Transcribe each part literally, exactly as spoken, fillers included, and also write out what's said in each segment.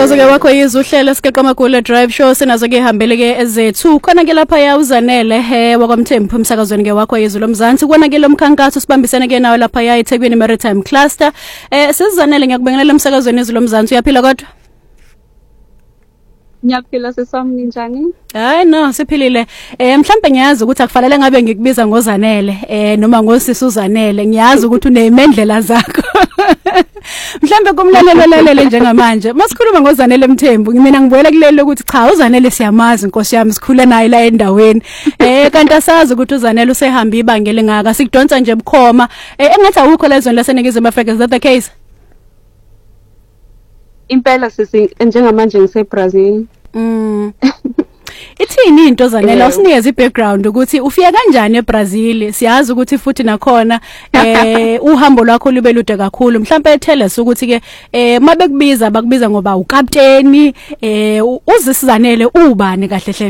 Sithokoze ke wakho yizwe uhlelo siqeqa magule drive show sinazo ke ihambele ke ezethu khona ke lapha ya uZanele he wakwamthembu umsakazweni ke wakho yizwe lomzansi kona ke lomkhankaso sibambisene ke nawe lapha ya eThekwini Maritime Cluster eh sizanele ngiyakubingelela umsakazweni yizwe lomzansi uyaphila kodwa Ngiyaphila sesami njani? Hayi no siphilile. Eh mhlambe ngiyazi ukuthi akufanele ngabe ngikubiza ngoZanele eh noma ngosisi uZanele. Ngiyazi ukuthi unemendlela zakho. Mhlambe kumlalelo lalele njengamanje. Masikhuluma ngoZanele Mthembu, mina ngibuyela kulelo ukuthi cha uZanele siyamazi Nkosi yami sikhule naye la endaweni. Eh kanti asazi ukuthi uZanele usehamba ibanga elingaka sikudonsa nje bukhoma. Eh engathi awukho lezweni laseNingizimu Afrika, is that the case? Impela sisi njengamanje ngiseBrazil. Mm. Ithini into Zanele usinikeza ibackground ukuthi ufika kanjani eBrazil? Siyazi ukuthi futhi nakhona eh uhambo lwakho lube lude kakhulu. Mhlawumbe tell us ukuthi ke eh mabekubiza bakubiza ngoba ukapteni eh uzisizanele ubani kahle hle.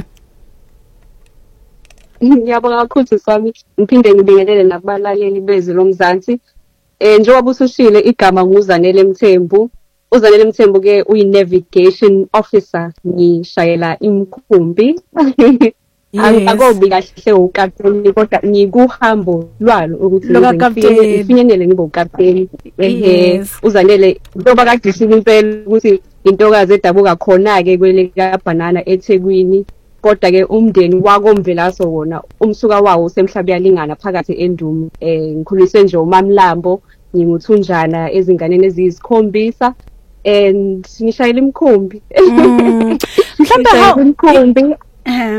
Ngiyabonga kakhulu sami ngiphinde ngibingelele nakubalaleli bezwe lomzansi. Eh njengoba usushile igama nguZanele Mthembu. uZanele Mthembu ke uyi-navigation officer ngishayela imkhumbi. Akubi kahle ukapteni kodwa ngikuhambo lwalo ukuthi ngifinyelele ngibe ukapteni. Ehe uZanele njengoba kade sisho impela ukuthi intokazi edabuka khona ke kwele kaBanana eThekwini kodwa ke umndeni wakoMvelaso wona umsuka wawo usemhlaba yalingana phakathi endumo. Eh ngikhuliswe nje uMamlambo nginguthunjana ezinganeni eziyisikhombisa and ngishayela imkhumbi. Mhlawumbe imkhumbi eh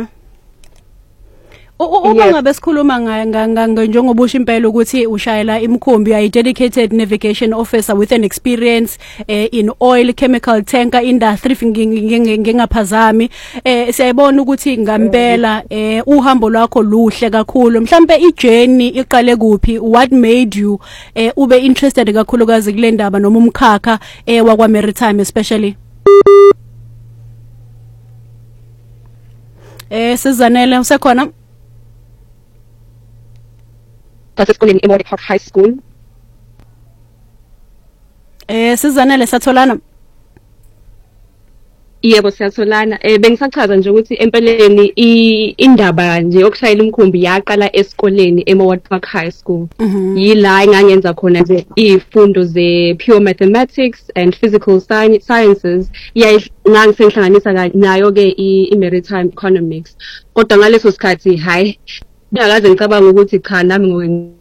Uma ngabe sikhuluma njengoba usho impela ukuthi ushayela imkhumbi ay dedicated navigation officer with an experience eh, in oil chemical tanker industry ngingaphazami eh siyayibona ukuthi ngempela eh uhambo lwakho luhle kakhulu. Mhlambe ijourney iqale kuphi? What made you eh ube interested kakhulukazi kule ndaba noma umkhakha eh wakwa Maritime especially? Eh Sizanele usekhona? Tasesikoleni eMoore Park High School. Eh Sizanele satholana. Yebo siyatholana. Eh bengisachaza nje ukuthi empeleni indaba nje yokushayela umkhumbi yaqala esikoleni eMoore Park High School. Yila engangenza khona nje izifundo ze pure mathematics and physical sciences. Ngangisengihlanganisa nayo ke i-maritime economics. Kodwa ngaleso sikhathi hayi ngakaze ngicabanga ukuthi cha nami